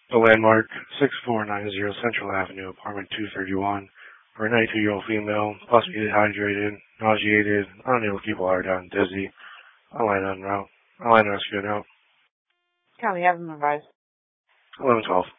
The landmark, 6490 Central Avenue, apartment 231, for a 92-year-old female, possibly dehydrated, nauseated, unable to keep water down, dizzy. Online rescue now. Can we have him advised? 1112.